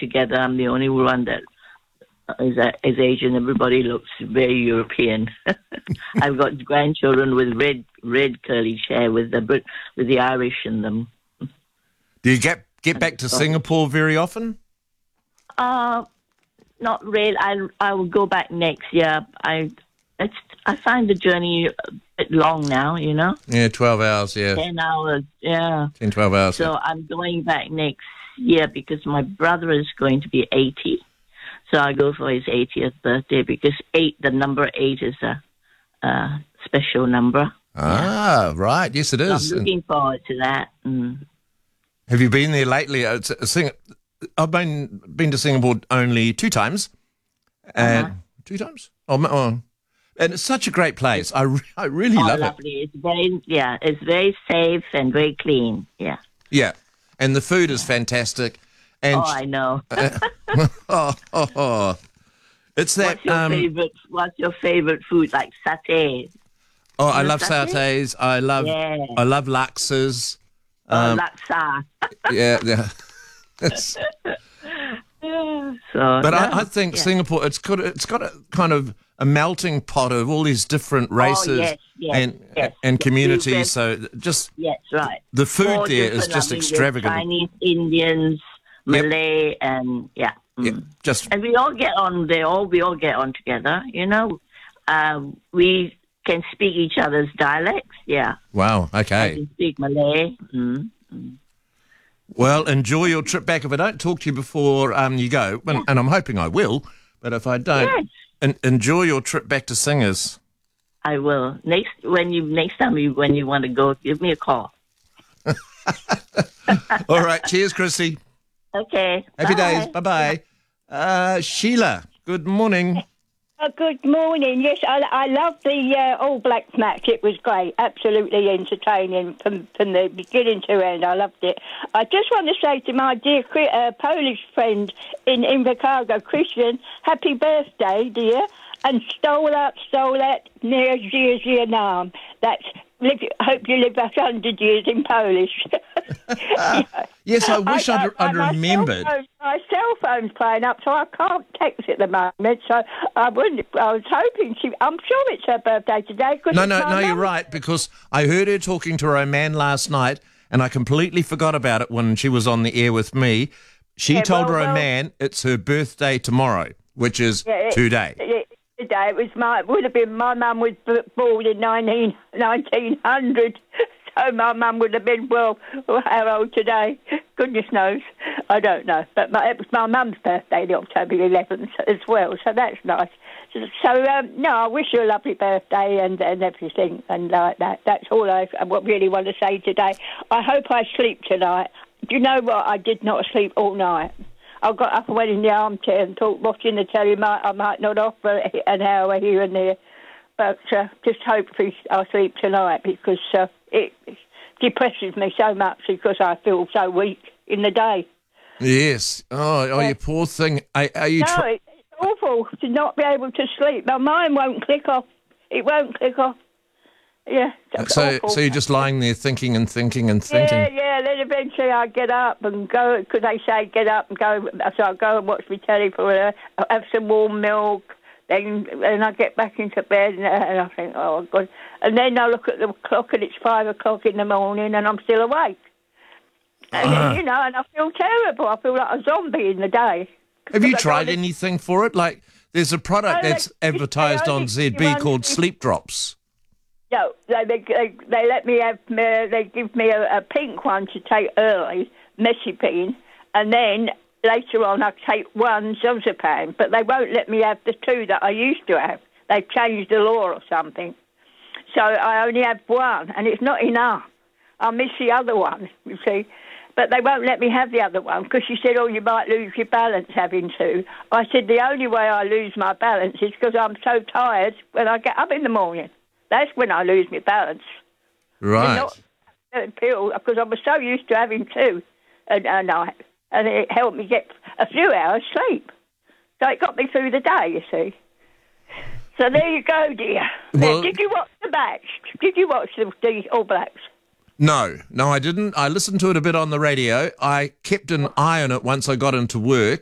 together. I'm the only one that is Asian. Everybody looks very European. I've got grandchildren with red curly hair with the Irish in them. Do you get back to Singapore very often? Not really. I will go back next year. I find the journey a bit long now, you know? Yeah, 12 hours, yeah. 10 hours, yeah. 10, 12 hours. So I'm going back next year because my brother is going to be 80. So I go for his 80th birthday because the number 8 is a special number. Ah, yeah. Right. Yes, it is. So I'm looking forward to that. Mm. Have you been there lately? I've been to Singapore only 2 times. 2 times? And it's such a great place. I really love lovely. It. It's very safe and very clean. Yeah. Yeah. And the food is fantastic. And I know. It's that. What's your favorite food? Like satay? Oh, I love satay? I love laksas. Laksa. Yeah. I think Singapore, it's got a kind of a melting pot of all these different races and communities. So just right. The food there is just extravagant. Chinese, Indians, Malay, and and we all get on there. We all get on together. You know, we can speak each other's dialects. Yeah. Wow. Okay. I can speak Malay. Well, enjoy your trip back. If I don't talk to you before you go, and I'm hoping I will, but if I don't, enjoy your trip back to Singers. I will. Next time when you want to go, give me a call. All right. Cheers, Chrissy. Okay. Happy days. Bye-bye. Sheila, good morning. Good morning. Yes, I love the All Blacks match. It was great, absolutely entertaining from the beginning to end. I loved it. I just want to say to my dear Polish friend in Invercargill, Christian, happy birthday, dear, and stolat, near zia nam. That's hope you live 100 years in Polish. Yes, I wish I'd remembered. My cell phone's playing up, so I can't text at the moment. So I was hoping I'm sure it's her birthday today. No, you're right, because I heard her talking to Roman last night, and I completely forgot about it when she was on the air with me. She told Roman it's her birthday tomorrow, which is today. Today it would have been my mum was born in 1900. So my mum would have been, how old today? Goodness knows. I don't know. But it was my mum's birthday, the October 11th as well, so that's nice. So, I wish you a lovely birthday and everything and like that. That's all I really want to say today. I hope I sleep tonight. Do you know what? I did not sleep all night. I got up and went in the armchair and thought, watching the telly, I might not off for an hour here and there. But just hopefully I'll sleep tonight because it depresses me so much because I feel so weak in the day. Yes. Oh, you poor thing. Are you? No, it's awful to not be able to sleep. My mind won't click off. It won't click off. Yeah. So you're just lying there thinking and thinking and thinking. Yeah. Then eventually I get up and go because they say get up and go. So I go and watch my telly for have some warm milk. Then I get back into bed and I think, oh, God. And then I look at the clock and it's 5 o'clock in the morning and I'm still awake. And, and I feel terrible. I feel like a zombie in the day. Have you tried anything for it? Like, there's a product that's advertised on ZB called Sleep Drops. No, they let me have, they give me a pink one to take early, Messipine, and then later on, I take one Zozapam, but they won't let me have the 2 that I used to have. They've changed the law or something. So I only have one, and it's not enough. I miss the other one, you see. But they won't let me have the other one because she said, you might lose your balance having 2. I said, the only way I lose my balance is because I'm so tired when I get up in the morning. That's when I lose my balance. Right. Not pill, because I was so used to having 2 a night. And it helped me get a few hours sleep. So it got me through the day, you see. So there you go, dear. Well, did you watch the match? Did you watch the All Blacks? No, I didn't. I listened to it a bit on the radio. I kept an eye on it once I got into work,